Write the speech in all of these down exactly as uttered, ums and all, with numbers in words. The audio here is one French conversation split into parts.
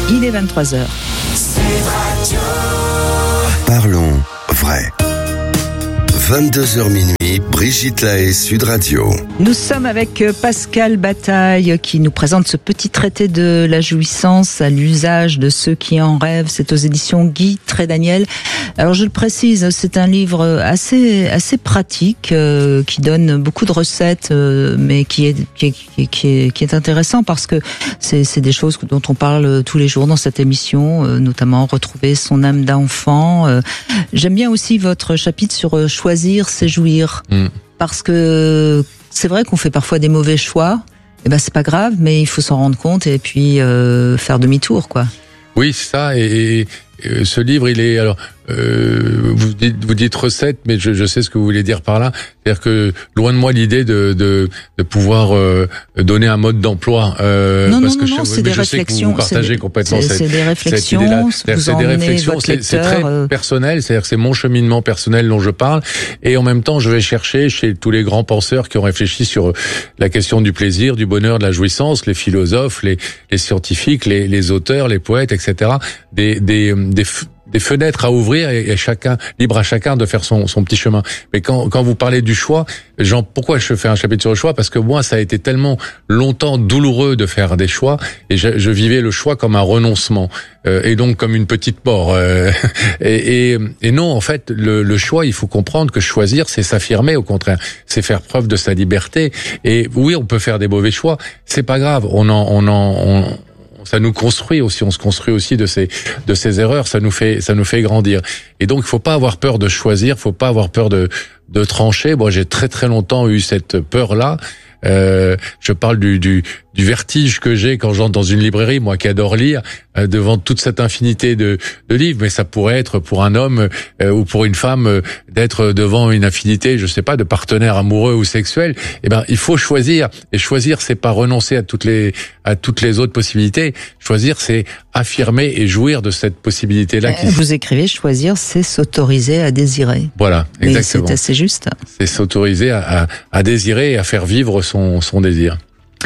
Il est vingt-trois heures. Parlons vrai. vingt-deux heures minuit, Brigitte Lahaie, Sud Radio. Nous sommes avec Pascal Bataille qui nous présente ce petit traité de la jouissance à l'usage de ceux qui en rêvent. C'est aux éditions Guy Trédaniel. Alors je le précise, c'est un livre assez assez pratique euh, qui donne beaucoup de recettes, euh, mais qui est qui est, qui est qui est intéressant parce que c'est c'est des choses dont on parle tous les jours dans cette émission, euh, notamment retrouver son âme d'enfant. Euh, j'aime bien aussi votre chapitre sur euh, choisir c'est jouir. Mmh. Parce que c'est vrai qu'on fait parfois des mauvais choix. Et ben c'est pas grave, mais il faut s'en rendre compte et puis euh, faire demi-tour, quoi. Oui, c'est ça. Et, et ce livre, il est alors. Euh, vous dites, vous dites recette, mais je, je sais ce que vous voulez dire par là. C'est-à-dire que loin de moi l'idée de, de, de pouvoir euh, donner un mode d'emploi. Euh, non, parce non, que non, je, c'est des je sais réflexions. Que vous partagez c'est complètement c'est, cette, c'est des réflexions. Cette idée-là. Vous c'est des réflexions. C'est, c'est très euh... personnel. C'est-à-dire que c'est mon cheminement personnel dont je parle. Et en même temps, je vais chercher chez tous les grands penseurs qui ont réfléchi sur la question du plaisir, du bonheur, de la jouissance, les philosophes, les, les scientifiques, les, les auteurs, les poètes, et cetera. Des, des, des des fenêtres à ouvrir et, et chacun libre à chacun de faire son, son petit chemin. Mais quand, quand vous parlez du choix, genre, pourquoi je fais un chapitre sur le choix? Parce que moi, ça a été tellement longtemps douloureux de faire des choix et je, je vivais le choix comme un renoncement euh, et donc comme une petite mort. Euh, et, et, et non, en fait, le, le choix, il faut comprendre que choisir, c'est s'affirmer. Au contraire, c'est faire preuve de sa liberté. Et oui, on peut faire des mauvais choix, c'est pas grave. On en, on en, on, ça nous construit aussi, on se construit aussi de ces de ces erreurs, ça nous fait ça nous fait grandir. Et donc il faut pas avoir peur de choisir, faut pas avoir peur de de trancher. Moi, j'ai très très longtemps eu cette peur-là. Euh, je parle du, du, du vertige que j'ai quand j'entre dans une librairie, moi qui adore lire, euh, devant toute cette infinité de, de livres. Mais ça pourrait être pour un homme euh, ou pour une femme euh, d'être devant une infinité, je sais pas, de partenaires amoureux ou sexuels. Eh ben, il faut choisir. Et choisir, c'est pas renoncer à toutes les à toutes les autres possibilités. Choisir, c'est affirmer et jouir de cette possibilité-là. Qui... Vous écrivez, choisir, c'est s'autoriser à désirer. Voilà, exactement. Et c'est assez juste. C'est s'autoriser à, à, à désirer et à faire vivre son, son désir.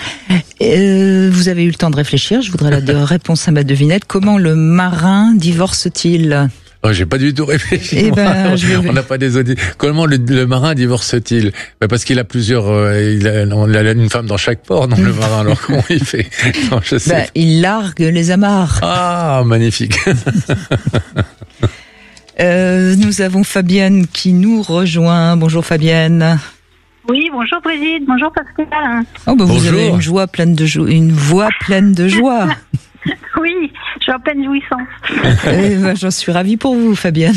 Euh, vous avez eu le temps de réfléchir. Je voudrais la de réponse à ma devinette. Comment le marin divorce-t-il ? Oh, j'ai pas du tout réfléchi. Eh ben, je vais... On n'a pas des auditeurs. Comment le, le marin divorce-t-il? Ben parce qu'il a plusieurs. Euh, il, a, il a une femme dans chaque port, non le marin. Alors comment il fait? Non, je sais. Ben, il largue les amarres. Ah, magnifique. euh, nous avons Fabienne qui nous rejoint. Bonjour Fabienne. Oui, bonjour Brigitte, bonjour Pascal. Oh, ben bonjour. Vous avez une joie pleine de joie, une voix pleine de joie. Oui, je suis en pleine jouissance. Eh ben, j'en suis ravie pour vous, Fabienne.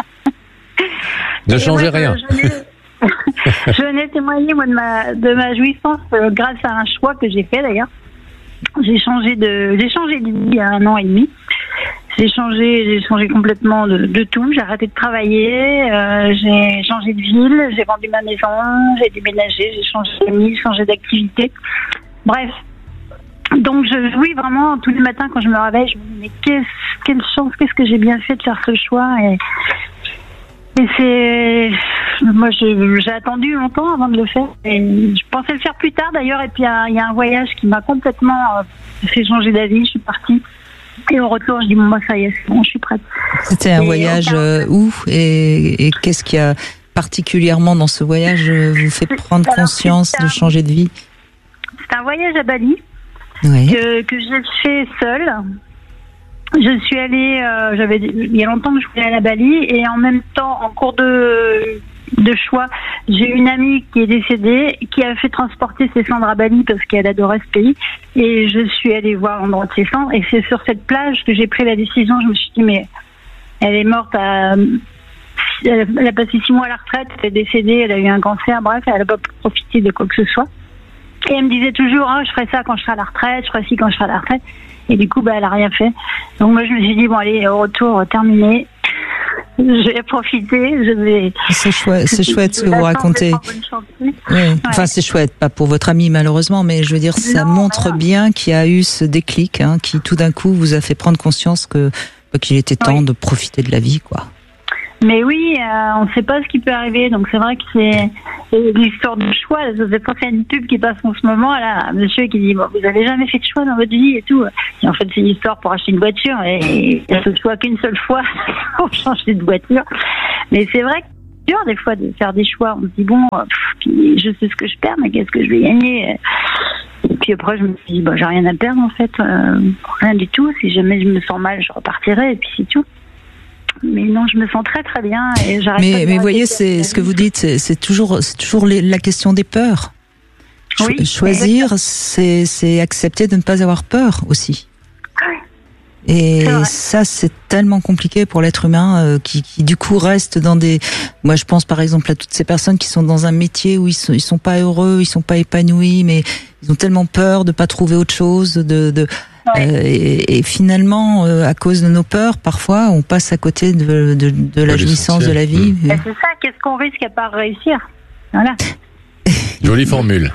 Ne changez rien. Je, je, je venais témoigner moi de ma de ma jouissance euh, grâce à un choix que j'ai fait d'ailleurs. J'ai changé de j'ai changé de vie il y a un an et demi. J'ai changé j'ai changé complètement de, de tout. J'ai arrêté de travailler, euh, j'ai changé de ville, j'ai vendu ma maison, j'ai déménagé, j'ai changé d'amis, changé d'activité. Bref. Donc je jouis vraiment tous les matins quand je me réveille, je me dis mais qu'est-ce, quelle chance, qu'est-ce que j'ai bien fait de faire ce choix et, et c'est moi je, j'ai attendu longtemps avant de le faire et je pensais le faire plus tard d'ailleurs et puis il y, y a un voyage qui m'a complètement euh, fait changer d'avis, je suis partie et au retour je dis bon moi ça y est c'est bon, je suis prête. C'était un et voyage aucun... euh, où et, et qu'est-ce qui a particulièrement dans ce voyage vous fait prendre Alors, conscience un... de changer de vie? C'est un voyage à Bali. Oui. Que, que j'ai fait seule. Je suis allée, euh, j'avais, il y a longtemps que je voulais aller à Bali et en même temps, en cours de, de choix, j'ai une amie qui est décédée, qui a fait transporter ses cendres à Bali parce qu'elle adorait ce pays et je suis allée voir l'endroit de ses cendres et c'est sur cette plage que j'ai pris la décision. Je me suis dit mais elle est morte à, elle a passé six mois à la retraite, elle est décédée, elle a eu un cancer, bref, elle n'a pas profité de quoi que ce soit. Et elle me disait toujours, oh, je ferai ça quand je serai à la retraite, je ferai ci quand je serai à la retraite. Et du coup, bah, elle a rien fait. Donc moi, je me suis dit, bon, allez, au retour, terminé. Je vais profiter, je vais... C'est chouette, c'est chouette ce que vous racontez. Oui. Ouais. Enfin, c'est chouette, pas pour votre ami malheureusement, mais je veux dire, ça non, montre voilà. bien qu'il y a eu ce déclic, hein, qui tout d'un coup vous a fait prendre conscience que qu'il était temps oui. de profiter de la vie, quoi. Mais oui, euh, on ne sait pas ce qui peut arriver, donc c'est vrai que c'est et l'histoire de choix. C'est pas fait une pub qui passe en ce moment, là, un monsieur qui dit bon, vous avez jamais fait de choix dans votre vie et tout. Et en fait, c'est une histoire pour acheter une voiture et il ne se choix qu'une seule fois pour changer de voiture. Mais c'est vrai que c'est dur des fois de faire des choix. On se dit bon, pff, je sais ce que je perds, mais qu'est-ce que je vais gagner? Et puis après, je me suis dit, bah, j'ai rien à perdre en fait, euh, rien du tout. Si jamais je me sens mal, je repartirai et puis c'est tout. Mais non, je me sens très très bien et j'arrête mais, pas de mais vous voyez, c'est ce que vous dites, c'est, c'est toujours, c'est toujours les, la question des peurs. Cho- Oui, choisir, c'est, c'est accepter de ne pas avoir peur aussi. Oui. Et C'est vrai. ça, c'est tellement compliqué pour l'être humain euh, qui, qui, du coup, reste dans des... Moi, je pense, par exemple, à toutes ces personnes qui sont dans un métier où ils sont, ils sont pas heureux, ils sont pas épanouis, mais ils ont tellement peur de pas trouver autre chose, de... de Ouais. euh, et, et finalement, euh, à cause de nos peurs, parfois, on passe à côté de, de, de la De jouissance de la l'essentiel. vie. Ben, c'est ça, qu'est-ce qu'on risque à part réussir? Voilà. Jolie formule.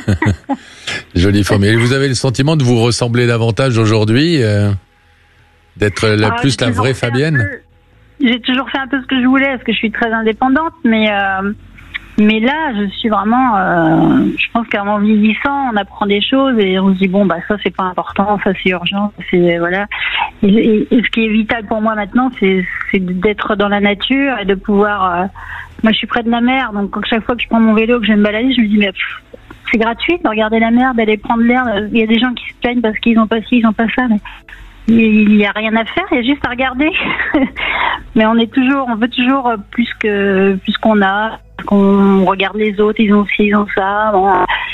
Jolie formule. Et vous avez le sentiment de vous ressembler davantage aujourd'hui, euh, d'être la, Alors, plus j'ai la toujours vraie fait un Fabienne? peu- J'ai toujours fait un peu ce que je voulais, parce que je suis très indépendante, mais euh, mais là, je suis vraiment. Euh, je pense qu'en vieillissant, on apprend des choses et on se dit bon, bah ça c'est pas important, ça c'est urgent, c'est voilà. Et, et, et ce qui est vital pour moi maintenant, c'est c'est d'être dans la nature et de pouvoir. Euh, moi, je suis près de la mer, donc chaque fois que je prends mon vélo, que je vais me balader, je me dis mais pff, c'est gratuit de regarder la mer, d'aller prendre l'air. Il y a des gens qui se plaignent parce qu'ils ont pas ci, ils ont pas ça, mais il n'y a rien à faire, il y a juste à regarder. Mais on est toujours, on veut toujours plus que plus qu'on a, qu'on regarde les autres, ils ont ci, ils ont ça. Bon.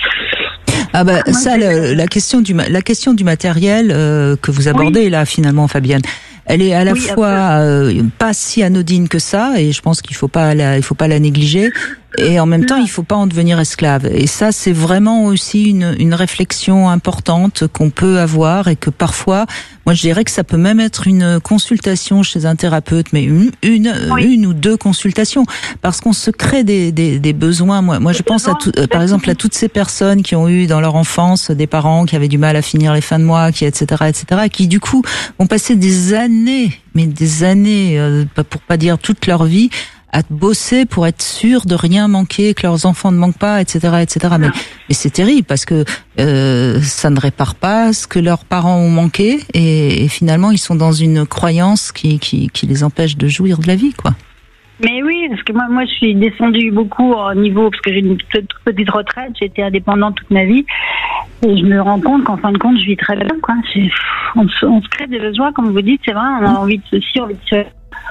Ah bah Moi, ça, c'est- le- la question du ma- la question du matériel euh, que vous abordez là finalement, Fabienne, elle est à la Oui, fois euh, pas si anodine que ça, et je pense qu'il faut pas la, il faut pas la négliger, et en même temps Non. il faut pas en devenir esclave. Et ça, c'est vraiment aussi une, une réflexion importante qu'on peut avoir, et que parfois, moi je dirais que ça peut même être une consultation chez un thérapeute, mais une une, Oui. une ou deux consultations, parce qu'on se crée des des, des besoins. Moi, moi je Des pense à besoins, tout, euh, par exemple à toutes ces personnes qui ont eu dans leur enfance des parents qui avaient du mal à finir les fins de mois, qui et cetera et cetera, qui du coup ont passé des années, mais des années, euh, pour pas dire toute leur vie, à bosser pour être sûr de rien manquer, que leurs enfants ne manquent pas, et cetera et cetera. Mais, mais c'est terrible parce que euh, ça ne répare pas ce que leurs parents ont manqué, et, et finalement ils sont dans une croyance qui, qui, qui les empêche de jouir de la vie, quoi. Mais oui, parce que moi, moi, je suis descendue beaucoup au niveau, parce que j'ai une toute, toute petite retraite, j'ai été indépendante toute ma vie, et je me rends compte qu'en fin de compte, je vis très bien, quoi. C'est, on, se, on se crée des besoins, comme vous dites, c'est vrai, on a envie de ceci, envie de ce.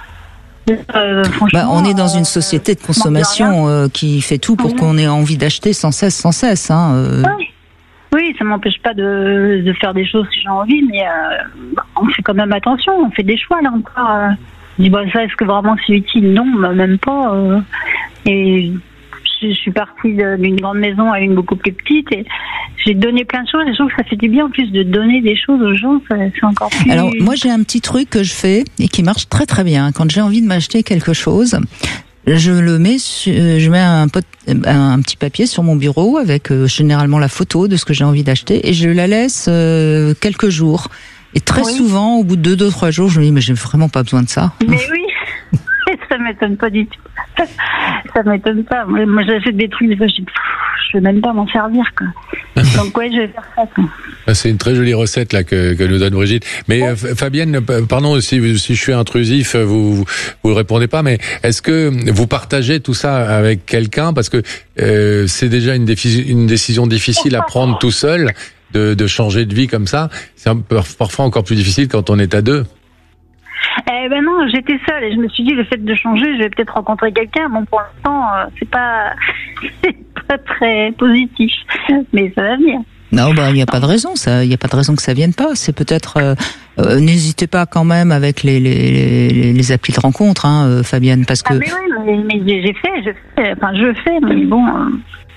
Euh, Bah, on est dans une euh, société de on manque de rien. consommation euh, qui fait tout pour Mhm. qu'on ait envie d'acheter sans cesse, sans cesse. Hein, euh. Oui. Oui, ça m'empêche pas de, de faire des choses si j'ai envie, mais euh, on fait quand même attention, on fait des choix là encore. Euh. Je dis, bah, ça, est-ce que vraiment c'est utile? Non, bah, même pas. Euh. Et je, je suis partie de- d'une grande maison à une beaucoup plus petite, et j'ai donné plein de choses, et je trouve que ça fait du bien en plus de donner des choses aux gens, ça- c'est encore plus... Alors moi j'ai un petit truc que je fais et qui marche très très bien. Quand j'ai envie de m'acheter quelque chose, je le mets, su- euh, je mets un, pot, un petit papier sur mon bureau avec euh, généralement la photo de ce que j'ai envie d'acheter, et je la laisse euh, quelques jours. Et très Oui. souvent, au bout de deux, deux, trois jours, je me dis mais j'ai vraiment pas besoin de ça. Mais oui, ça m'étonne pas du tout. Ça m'étonne pas. Moi, moi j'achète des trucs, des fois, je dis, pff, je vais même pas m'en servir, quoi. Donc, ouais, je vais faire ça, quoi. C'est une très jolie recette là que, que nous donne Brigitte. Mais euh, Fabienne, p- pardon si, si je suis intrusif, vous, vous vous répondez pas. Mais est-ce que vous partagez tout ça avec quelqu'un, parce que euh, c'est déjà une, défi- une décision difficile à prendre tout seul, de, de changer de vie comme ça. C'est un peu, parfois encore plus difficile quand on est à deux. Eh ben non, j'étais seule et je me suis dit, le fait de changer, je vais peut-être rencontrer quelqu'un. Bon, pour l'instant, euh, c'est pas, c'est pas très positif, mais ça va venir. Non, bah il n'y a pas de raison, ça, il y a pas de raison que ça vienne pas. C'est peut-être, euh, euh, n'hésitez pas quand même avec les les les, les applis de rencontre, hein, euh, Fabienne, parce que Ah, mais oui, mais, mais j'ai j'ai fait, je fais, enfin, je fais, mais bon, euh,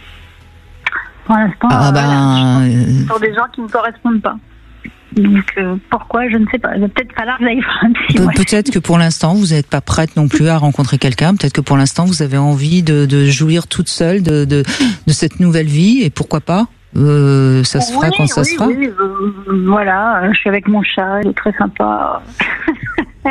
pour l'instant, ah euh, ben voilà, je euh, suis sur des gens qui ne me correspondent pas. Donc, euh, pourquoi, je ne sais pas. Il va peut-être falloir que j'aille voir un psy. Pe- ouais. peut-être que pour l'instant vous n'êtes pas prête non plus à rencontrer quelqu'un. Peut-être que pour l'instant vous avez envie de, de jouir toute seule de, de de cette nouvelle vie, et pourquoi pas. Euh, ça se fera Oui, quand ça oui, se fera. oui, euh, voilà, euh, je suis avec mon chat, il est très sympa. Et,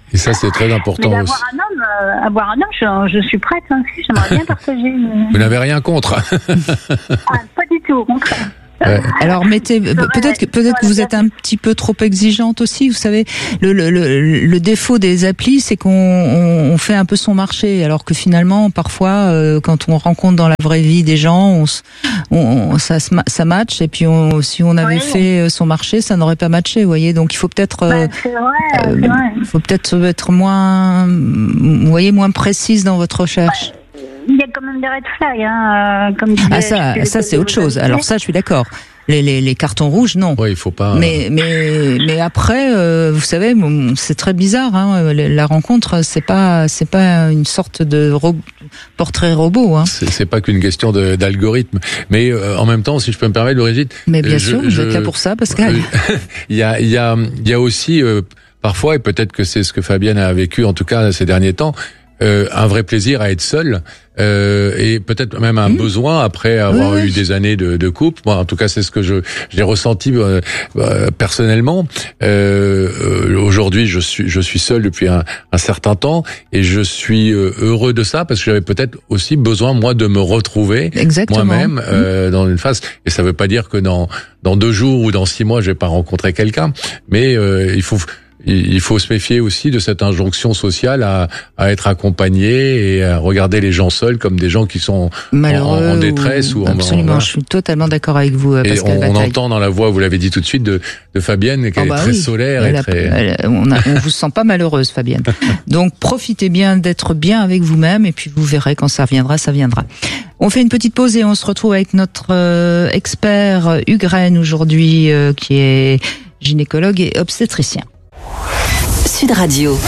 Et ça, c'est très important Mais aussi. avoir un homme, euh, avoir un homme, je, je suis prête. Hein, j'aimerais bien partager. Une... Vous n'avez rien contre. Ah, pas du tout, au contraire. Ouais. Alors mettez peut-être que peut-être que vous êtes un petit peu trop exigeante aussi. Vous savez, le le le, le défaut des applis, c'est qu'on on, on fait un peu son marché, alors que finalement, parfois, euh, quand on rencontre dans la vraie vie des gens, on, on ça ça match, et puis on, si on avait oui. fait son marché, ça n'aurait pas matché. Vous voyez, donc il faut peut-être, bah, c'est vrai, euh, c'est vrai. Il faut peut-être être moins, vous voyez, moins précise dans votre recherche. Ouais. Il y a quand même des red flags, hein, comme disait, ah ça, ça c'est autre chose. Alors ça, je suis d'accord. Les, les, les cartons rouges, non. Oui, il faut pas. Mais mais mais après, euh, vous savez, c'est très bizarre. Hein, la rencontre, c'est pas c'est pas une sorte de ro- portrait robot. Hein. C'est, c'est pas qu'une question de, d'algorithme. Mais euh, en même temps, si je peux me permettre, Brigitte. Mais bien je, sûr, je, vous êtes là pour ça, Pascal. Il y a il y a il y a aussi euh, parfois, et peut-être que c'est ce que Fabienne a vécu en tout cas ces derniers temps. Euh, un vrai plaisir à être seul euh, et peut-être même un mmh. besoin après avoir oui, eu oui. des années de, de couple. Moi, en tout cas, c'est ce que je j'ai ressenti euh, euh, personnellement. Euh, euh, aujourd'hui, je suis je suis seul depuis un, un certain temps et je suis euh, heureux de ça parce que j'avais peut-être aussi besoin moi de me retrouver Exactement. moi-même euh, mmh. dans une phase. Et ça veut pas dire que dans dans deux jours ou dans six mois, je vais pas rencontrer quelqu'un, mais euh, il faut il faut se méfier aussi de cette injonction sociale à, à être accompagné et à regarder les gens seuls comme des gens qui sont malheureux en, en détresse ou, ou absolument. En, en, je suis totalement d'accord avec vous, et Pascal. On, on entend dans la voix, vous l'avez dit tout de suite, de, de Fabienne, qu'elle oh bah est très oui. solaire. Elle et a, très... elle, on, a, on vous sent pas malheureuse, Fabienne. Donc profitez bien d'être bien avec vous-même et puis vous verrez quand ça viendra, ça viendra. On fait une petite pause et on se retrouve avec notre euh, expert Hugues aujourd'hui, euh, qui est gynécologue et obstétricien. Sud Radio.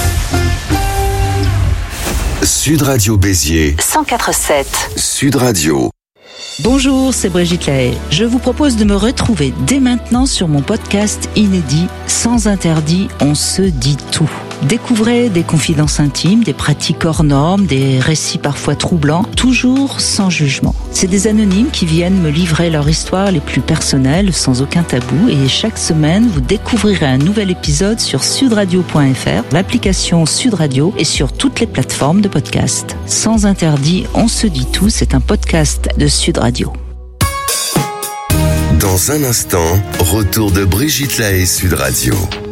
Sud Radio Béziers. cent quatre virgule sept. Sud Radio. Bonjour, c'est Brigitte Lahaye. Je vous propose de me retrouver dès maintenant sur mon podcast inédit Sans interdit, on se dit tout. Découvrez des confidences intimes, des pratiques hors normes, des récits parfois troublants, toujours sans jugement. C'est des anonymes qui viennent me livrer leur histoire les plus personnelles, sans aucun tabou, et chaque semaine, vous découvrirez un nouvel épisode sur sudradio point f r, l'application Sud Radio et sur toutes les plateformes de podcast. Sans interdit, on se dit tout, c'est un podcast de Sud Radio. Dans un instant, retour de Brigitte Lahaye Sud Radio.